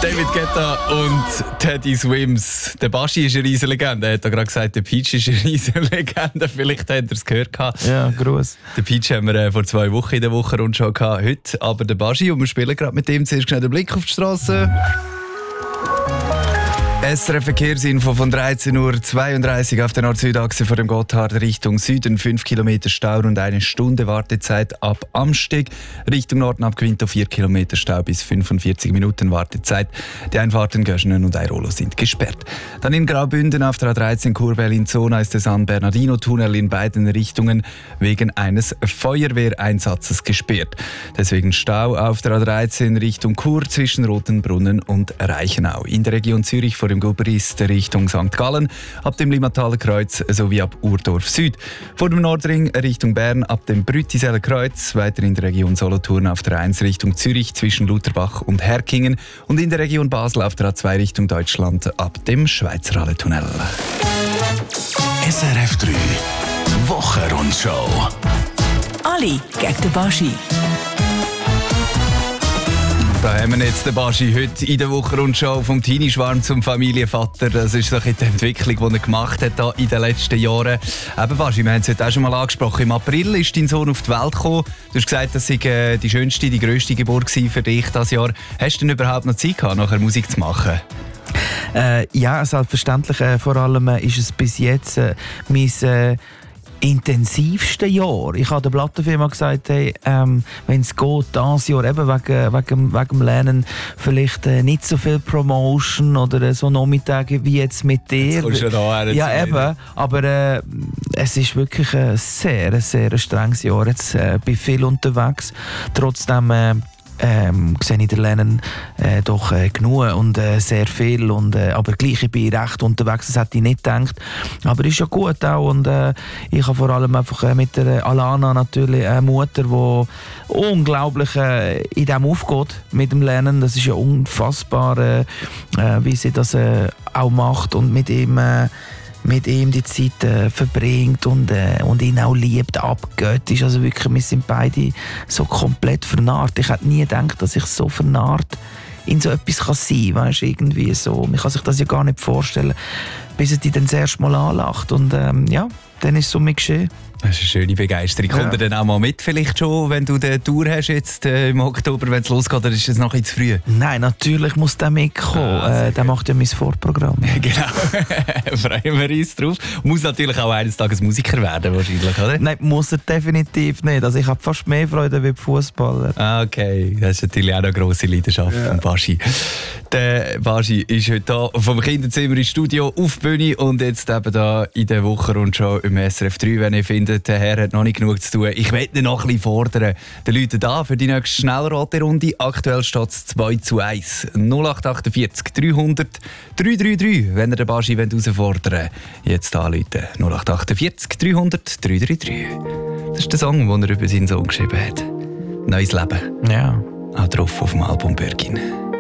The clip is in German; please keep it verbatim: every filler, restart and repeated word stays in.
David Guetta und Teddy Swims. Der Baschi ist eine riesige Legende. Er hat ja gerade gesagt, der Peach ist eine riesige Legende. Vielleicht habt ihr es gehört. Ja, gross. Den Peach haben wir äh, vor zwei Wochen in der Woche Rundschau gehabt. Heute aber der Baschi und wir spielen gerade mit ihm. Zuerst schnell den Blick auf die Straße. S R F-Verkehrsinfo von dreizehn Uhr zweiunddreißig auf der Nord-Süd-Achse vor dem Gotthard Richtung Süden. fünf Kilometer Stau und eine Stunde Wartezeit ab Amsteg. Richtung Norden ab Quinto vier Kilometer Stau bis fünfundvierzig Minuten Wartezeit. Die Einfahrten Göschenen und Airolo sind gesperrt. Dann in Graubünden auf der A dreizehn Chur-Berlin-Zona ist der San Bernardino-Tunnel in beiden Richtungen wegen eines Feuerwehreinsatzes gesperrt. Deswegen Stau auf der A dreizehn Richtung Chur zwischen Rotenbrunnen und Reichenau. In der Region Zürich vor dem Guberist Richtung Sankt Gallen, ab dem Limmataler Kreuz sowie ab Urdorf Süd. Vor dem Nordring Richtung Bern ab dem Brütiseler Kreuz, weiter in der Region Solothurn auf der eins Richtung Zürich zwischen Lutherbach und Herkingen und in der Region Basel auf der A zwei Richtung Deutschland ab dem Schweizerhalletunnel. S R F drei Wochenrundschau. Ali gegen den Baschi. Da haben wir jetzt den Baschi heute in der Wochenrundschau vom Teenie-Schwarm zum Familienvater. Das ist so die Entwicklung, die er gemacht hat hier in den letzten Jahren. Eben Baschi, wir haben es heute auch schon mal angesprochen. Im April ist dein Sohn auf die Welt gekommen. Du hast gesagt, das sei die schönste, die grösste Geburt für dich dieses Jahr. Hast du denn überhaupt noch Zeit gehabt, nachher Musik zu machen? Äh, ja, selbstverständlich. Äh, vor allem äh, ist es bis jetzt äh, mein äh, intensivste Jahr. Ich habe der Plattenfirma gesagt, hey, ähm, wenn es geht, dieses Jahr eben wegen, wegen, wegen dem Lernen vielleicht äh, nicht so viel Promotion oder äh, so Nachmittage wie jetzt mit dir. Jetzt kommst du da her, ja, eben. Wieder. Aber äh, es ist wirklich ein sehr, sehr strenges Jahr. Jetzt äh, bin viel unterwegs. Trotzdem äh, Ähm, sehe ich den Lernen äh, doch äh, genug und äh, sehr viel. Und, äh, aber gleich, ich bin recht unterwegs, das hätte ich nicht gedacht. Aber ist ja gut auch. Und äh, ich habe vor allem einfach äh, mit der Alana natürlich eine Mutter, die unglaublich äh, in dem aufgeht mit dem Lernen. Das ist ja unfassbar, äh, äh, wie sie das äh, auch macht und mit ihm äh, mit ihm die Zeit äh, verbringt und, äh, und ihn auch liebt, abgeht. Ist also wirklich, wir sind beide so komplett vernarrt. Ich hätte nie gedacht, dass ich so vernarrt in so etwas kann sein kann. Weißt, irgendwie so. Man kann sich das ja gar nicht vorstellen, bis es dich dann das erste Mal anlacht. Und ähm, ja, dann ist es so mir geschehen. Das ist eine schöne Begeisterung. Kommt ja. er dann auch mal mit, vielleicht schon, wenn du die Tour hast jetzt äh, im Oktober, wenn es losgeht, oder ist es noch ein bisschen zu früh? Nein, natürlich muss der mitkommen. Ah, äh, der macht ja mein Vorprogramm. Genau, freuen wir uns drauf. Muss natürlich auch eines Tages Musiker werden, wahrscheinlich, oder? Nein, muss er definitiv nicht. Also ich habe fast mehr Freude wie Fußballer. Ah, okay. Das ist natürlich auch eine grosse Leidenschaft ja. von Baschi. Der Baschi ist heute hier vom Kinderzimmer ins Studio auf die Bühne und jetzt eben hier in der Wochenrundschau im S R F drei, wenn ihr findet, der Herr hat noch nicht genug zu tun. Ich möchte ihn noch ein bisschen fordern. Die Leute da für die nächste Schnellraterunde. Aktuell steht es zwei zu eins. null acht achtundvierzig dreihundert drei drei drei. Wenn ihr den Baschi herausfordern wollt, jetzt anrufen. null acht achtundvierzig dreihundert drei drei drei. Das ist der Song, den er über seinen Sohn geschrieben hat. Neues Leben. Ja. Auch drauf auf dem Album Birkin.